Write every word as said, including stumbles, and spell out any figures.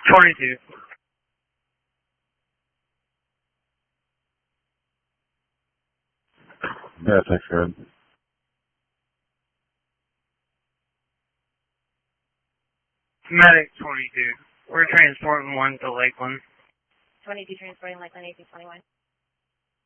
twenty-two. Yeah, thanks, Fred. Medic twenty-two. We're transporting one to Lakeland. twenty-two transporting Lakeland eighteen twenty-one.